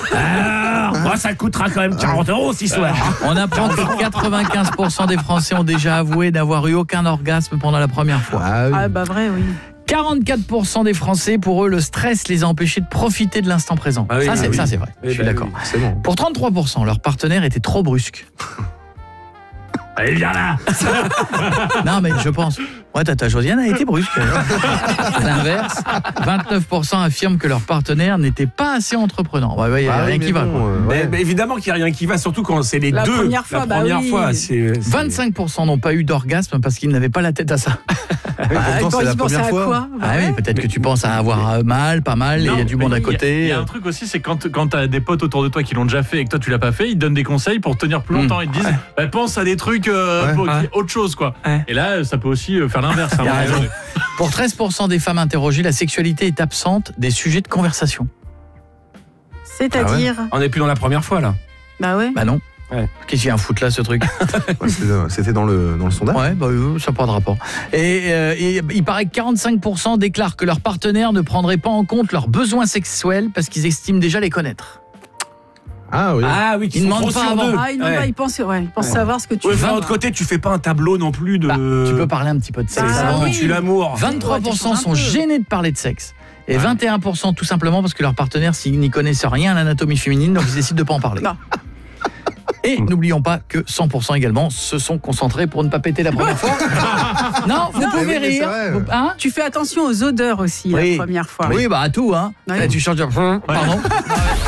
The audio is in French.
Moi, ça coûtera quand même 40 € ce soir. On apprend que 95% des Français ont déjà avoué n'avoir eu aucun orgasme pendant la première fois. Ah bah vrai, oui. 44% des Français, pour eux, le stress les a empêchés de profiter de l'instant présent. Ah oui, ça, c'est vrai. Je suis d'accord. C'est bon. Pour 33%, leur partenaire était trop brusque. Allez, viens là. Non, mais je pense. Ouais, Tata Josiane a été brusque. À l'inverse, 29% affirment que leur partenaire n'était pas assez entreprenant. Il n'y a rien qui va. Quoi. Mais évidemment qu'il n'y a rien qui va, surtout quand c'est les La deux. première fois, la première fois, 25% n'ont pas eu d'orgasme parce qu'ils n'avaient pas la tête à ça. Pourtant, c'est la première fois. Quoi Ah oui, peut-être que tu penses à avoir mal, pas mal, et il y a du monde à côté. Il y a un truc aussi, c'est quand tu as des potes autour de toi qui l'ont déjà fait et que toi tu l'as pas fait, ils te donnent des conseils pour tenir plus longtemps. Ils te disent pense à des trucs autre chose quoi. Et là, ça peut aussi faire l'inverse. Il y a raison. Pour 13% des femmes interrogées, la sexualité est absente des sujets de conversation. C'est-à-dire On n'est plus dans la première fois là. Bah ouais. Bah non. Ouais. Qu'est-ce qu'il y a un foot là, ce truc? C'était dans le sondage. Ouais, bah ça n'a pas de rapport. Et il paraît que 45% déclarent que leur partenaire ne prendrait pas en compte leurs besoins sexuels parce qu'ils estiment déjà les connaître. Ah oui. Qui Ils sont demandent trop pas sur avant. deux. Ah, il ils pensent savoir ce que tu Ouais, veux. d'un autre côté, tu fais pas un tableau non plus de. Tu peux parler un petit peu de sexe. Ah, avant. oui. Tu l'amour. 23% sont gênés de parler de sexe. Et 21% tout simplement parce que leur partenaire, s'ils n'y connaissent rien à l'anatomie féminine, donc ils décident de pas en parler. Non. Et n'oublions pas que 100% également se sont concentrés pour ne pas péter la première fois. Non, vous pouvez rire. Tu fais attention aux odeurs aussi la première fois. Oui, bah à tout, hein. Ouais. Là, tu changes de... Pardon.